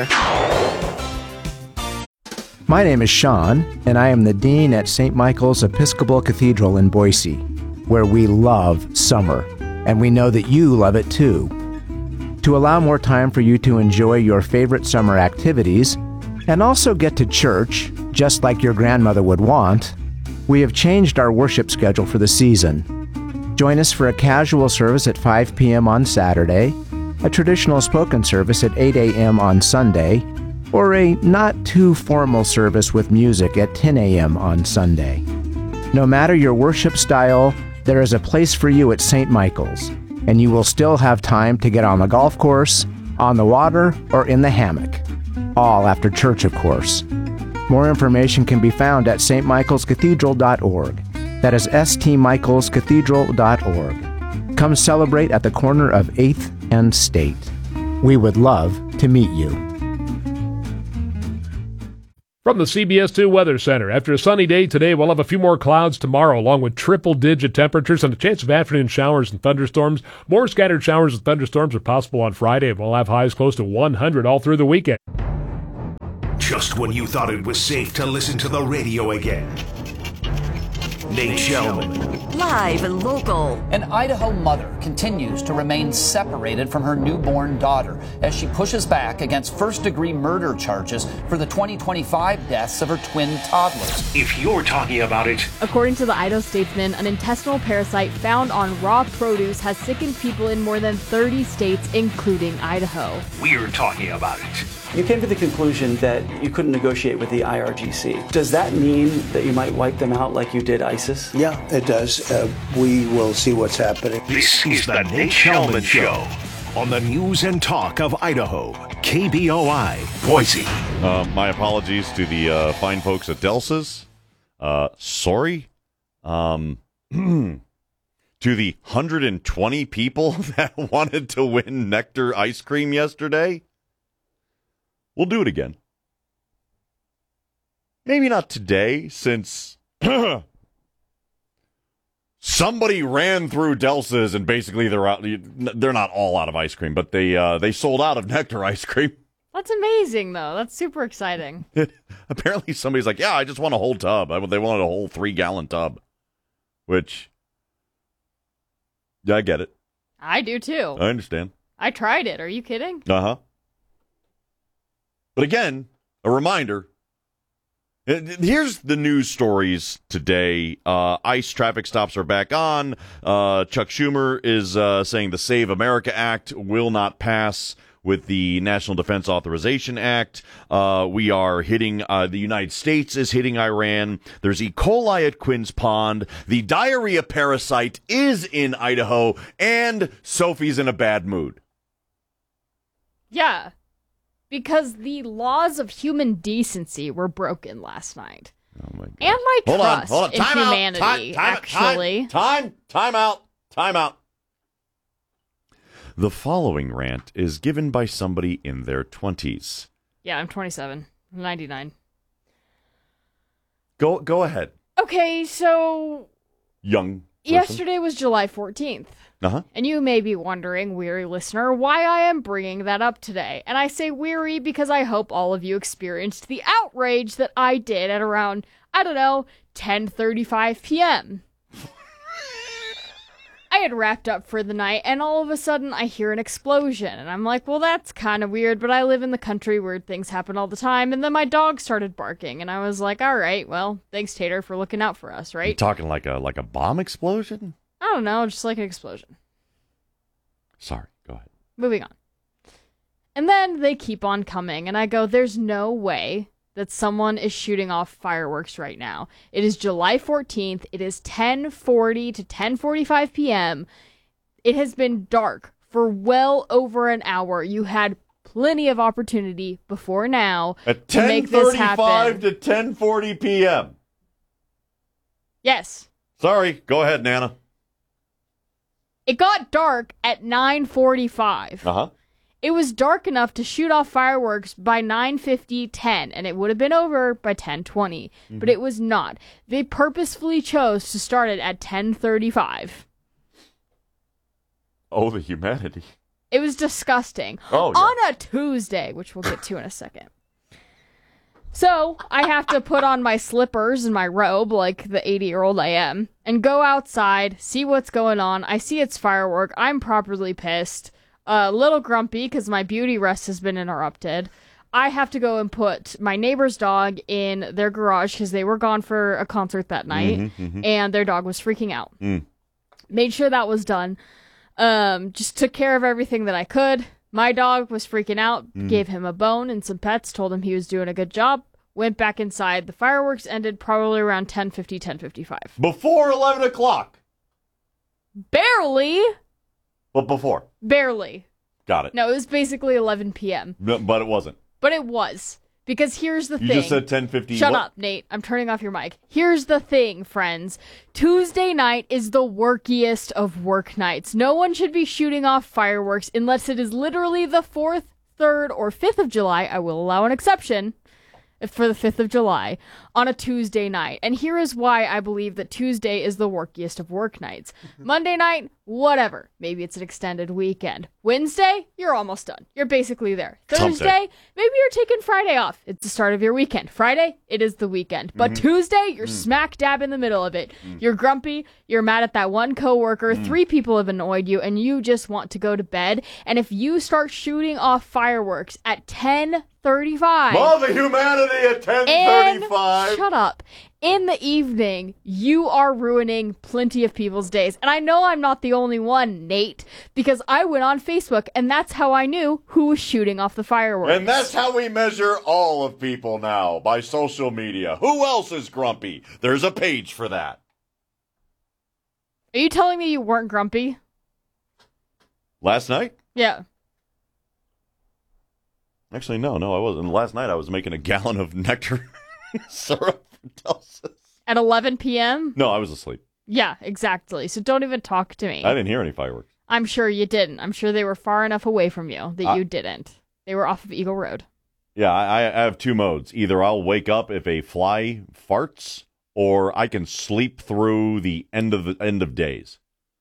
My name is Sean, and I am the Dean at Saint Michael's Episcopal Cathedral in Boise, where we love summer, and we know that you love it too. To allow more time for you to enjoy your favorite summer activities, and also get to church, just like your grandmother would want, we have changed our worship schedule for the season. Join us for a casual service at five p.m. on Saturday, a traditional spoken service at eight a.m. on Sunday, or a not-too-formal service with music at ten a.m. on Sunday. No matter your worship style, there is a place for you at Saint Michael's, and you will still have time to get on the golf course, on the water, or in the hammock. All after church, of course. More information can be found at s t michaels cathedral dot org. That is s t michaels cathedral dot org. Come celebrate at the corner of eighth and State. We would love to meet you. From the C B S two Weather Center, after a sunny day today, we'll have a few more clouds tomorrow, along with triple-digit temperatures and a chance of afternoon showers and thunderstorms. More scattered showers and thunderstorms are possible on Friday, and we'll have highs close to one hundred all through the weekend. Just when you thought it was safe to listen to the radio again. Nate Shelman. Live and local. An Idaho mother continues to remain separated from her newborn daughter as she pushes back against first-degree murder charges for the twenty twenty-five deaths of her twin toddlers. If you're talking about it. According to the Idaho Statesman, an intestinal parasite found on raw produce has sickened people in more than thirty states, including Idaho. We're talking about it. You came to the conclusion that you couldn't negotiate with the I R G C. Does that mean that you might wipe them out like you did ISIS? Yeah, it does. Uh, we will see what's happening. This is the Nate Shelman Show on the news and talk of Idaho. K B O I, Boise. Uh, my apologies to the uh, fine folks at Delsa's. Uh, sorry. Um, to the one hundred twenty people that wanted to win Nectar ice cream yesterday. We'll do it again. Maybe not today, since somebody ran through Delsa's and basically they're out. They're not all out of ice cream, but they uh, they sold out of Nectar ice cream. That's amazing, though. That's super exciting. Apparently, somebody's like, "Yeah, I just want a whole tub." I, they wanted a whole three-gallon tub, which, yeah, I get it. I do too. I understand. I tried it. Are you kidding? Uh huh. But again, a reminder, here's the news stories today. Uh, ICE traffic stops are back on. Uh, Chuck Schumer is uh, saying the Save America Act will not pass with the National Defense Authorization Act. Uh, we are hitting, uh, the United States is hitting Iran. There's E. coli at Quinn's Pond. The diarrhea parasite is in Idaho. And Sophie's in a bad mood. Yeah. Because the laws of human decency were broken last night. Oh my God. And my hold trust on, hold on. in Time humanity, out. Time, time, actually. Time, time, time out. Time out. The following rant is given by somebody in their twenties. Yeah, I'm twenty-seven. I'm ninety-nine. Go, go ahead. Okay, so... Young person. Yesterday was July fourteenth. Uh-huh. And you may be wondering, weary listener, why I am bringing that up today. And I say weary because I hope all of you experienced the outrage that I did at around, I don't know, ten thirty-five p.m. I had wrapped up for the night, and all of a sudden I hear an explosion. And I'm like, well, that's kind of weird, but I live in the country where things happen all the time. And then my dog started barking, and I was like, all right, well, thanks, Tater, for looking out for us, right? You're talking like a like a bomb explosion? I don't know, just like an explosion. Sorry, go ahead. Moving on. And then they keep on coming, and I go, there's no way that someone is shooting off fireworks right now. It is July fourteenth. It is ten forty to ten forty-five p.m. It has been dark for well over an hour. You had plenty of opportunity before now At to make this happen. ten thirty-five to ten forty p.m. Yes. Sorry, go ahead, Nana. It got dark at nine forty-five. Uh-huh. It was dark enough to shoot off fireworks by nine fifty, ten, and it would have been over by ten twenty. Mm-hmm. But it was not. They purposefully chose to start it at ten thirty-five. Oh, the humanity. It was disgusting. Oh, yeah. On a Tuesday, which we'll get to in a second. So, I have to put on my slippers and my robe, like the eighty-year-old I am, and go outside, see what's going on. I see it's firework. I'm properly pissed. A little grumpy because my beauty rest has been interrupted. I have to go and put my neighbor's dog in their garage because they were gone for a concert that night, mm-hmm, mm-hmm. and their dog was freaking out. Mm. Made sure that was done. Um, just took care of everything that I could. My dog was freaking out, mm. gave him a bone and some pets, told him he was doing a good job, went back inside. The fireworks ended probably around ten fifty, ten fifty-five. Before eleven o'clock? Barely. But before? Barely. Got it. No, it was basically eleven p.m. No, but it wasn't. But it was. Because here's the You thing. just said ten fifty. Shut what? up, Nate. I'm turning off your mic. Here's the thing, friends. Tuesday night is the workiest of work nights. No one should be shooting off fireworks unless it is literally the fourth, third, or fifth of July. I will allow an exception for the fifth of July on a Tuesday night. And here is why I believe that Tuesday is the workiest of work nights. Monday night, whatever. Maybe it's an extended weekend. Wednesday, you're almost done. You're basically there. Thursday, Someday. maybe you're taking Friday off. It's the start of your weekend. Friday, it is the weekend. But Mhm. Tuesday, you're Mm. smack dab in the middle of it. You're grumpy. You're mad at that one coworker. Mm. Three people have annoyed you, and you just want to go to bed. And if you start shooting off fireworks at ten thirty-five... Mother humanity at ten thirty-five. Shut up. In the evening, you are ruining plenty of people's days. And I know I'm not the only one, Nate, because I went on Facebook, and that's how I knew who was shooting off the fireworks. And that's how we measure all of people now, by social media. Who else is grumpy? There's a page for that. Are you telling me you weren't grumpy? Last night? Yeah. Actually, no, no, I wasn't. Last night I was making a gallon of nectar syrup for Delsis. At eleven p.m.? No, I was asleep. Yeah, exactly. So don't even talk to me. I didn't hear any fireworks. I'm sure you didn't. I'm sure they were far enough away from you that I- you didn't. They were off of Eagle Road. Yeah, I, I have two modes. Either I'll wake up if a fly farts, or I can sleep through the end of the end of days.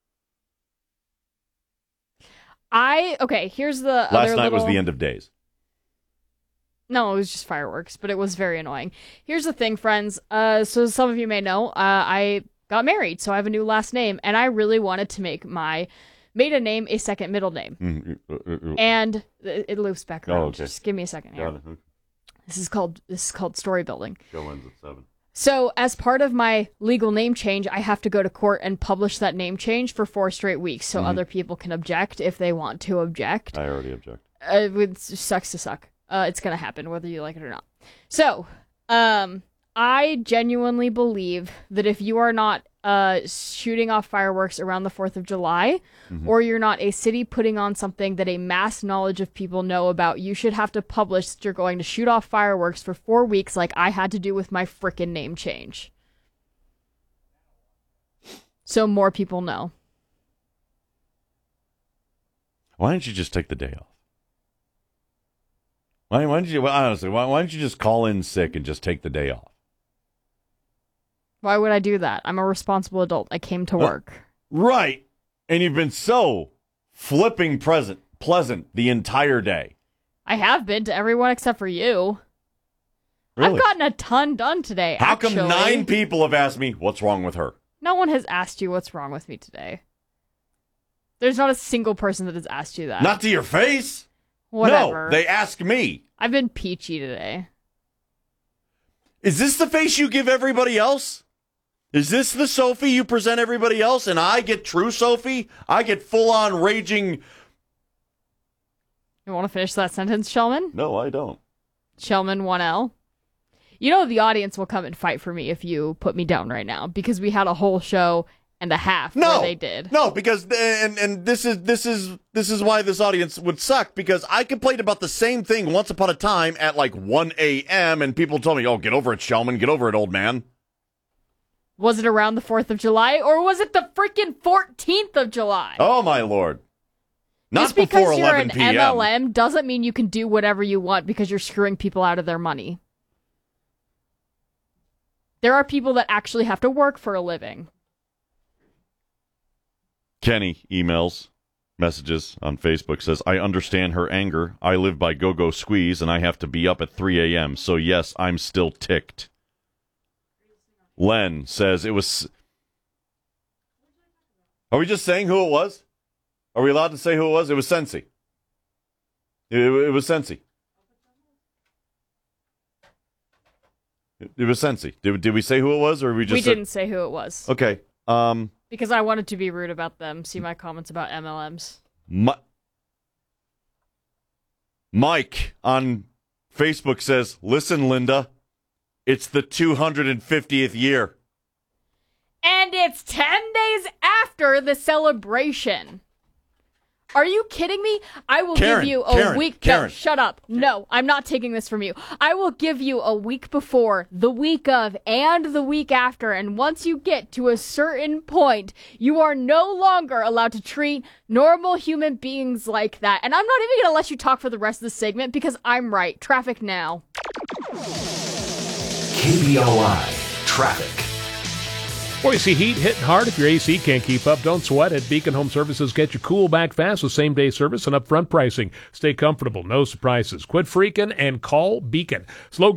I, okay, here's the Last other night little... was the end of days. No, it was just fireworks, but it was very annoying. Here's the thing, friends. Uh, so some of you may know, uh, I got married, so I have a new last name, and I really wanted to make my maiden name a second middle name. Mm, uh, uh, uh, And it, it loops back around. Oh, okay. Just give me a second here. Got it. This is called this is called story building. Show ends at seven. So, as part of my legal name change, I have to go to court and publish that name change for four straight weeks, so Mhm. other people can object if they want to object. I already object. Uh, it sucks to suck. Uh, it's gonna happen whether you like it or not. So, um, I genuinely believe that if you are not uh shooting off fireworks around the fourth of July, Mhm. or you're not a city putting on something that a mass knowledge of people know about, you should have to publish that you're going to shoot off fireworks for four weeks, like I had to do with my frickin' name change. So more people know. Why don't you just take the day off? Why, why don't you, well, honestly, why, why don't you just call in sick and just take the day off? Why would I do that? I'm a responsible adult. I came to work. Right. And you've been so flipping present, pleasant the entire day. I have been to everyone except for you. Really? I've gotten a ton done today. How actually. come nine people have asked me what's wrong with her? No one has asked you what's wrong with me today. There's not a single person that has asked you that. Not to your face? Whatever. No, they ask me. I've been peachy today. Is this the face you give everybody else? Is this the Sophie you present everybody else, and I get true Sophie? I get full-on raging... You want to finish that sentence, Shellman? No, I don't. Shellman one L. You know the audience will come and fight for me if you put me down right now, because we had a whole show and a half No, where they did. No, because and and this is this is this is why this audience would suck, because I complained about the same thing once upon a time at like one a.m. and people told me, "Oh, get over it, Shellman, get over it, old man." Was it around the fourth of July, or was it the freaking fourteenth of July? Oh my lord! Not Just before because you're eleven an p.m. M L M doesn't mean you can do whatever you want because you're screwing people out of their money. There are people that actually have to work for a living. Kenny emails, messages on Facebook, says, I understand her anger. I live by Go-Go Squeeze, and I have to be up at three a.m., so yes, I'm still ticked. Len says, it was... Are we just saying who it was? Are we allowed to say who it was? It was Sensi. It, it was Sensi. It, it was Sensi. Did, did we say who it was, or we just We said... didn't say who it was. Okay, um... Because I wanted to be rude about them. See my comments about M L Ms. Mi- Mike on Facebook says, listen, Linda, it's the two hundred fiftieth year. And it's ten days after the celebration. Are you kidding me? I will Karen, give you a Karen, week. Karen. No, shut up. No, I'm not taking this from you. I will give you a week before, the week of, and the week after. And once you get to a certain point, you are no longer allowed to treat normal human beings like that. And I'm not even going to let you talk for the rest of the segment because I'm right. Traffic now. K B O I Traffic. Boise heat hitting hard. If your A C can't keep up, don't sweat it. Beacon Home Services get you cool back fast with same-day service and upfront pricing. Stay comfortable, no surprises. Quit freaking and call Beacon. Slow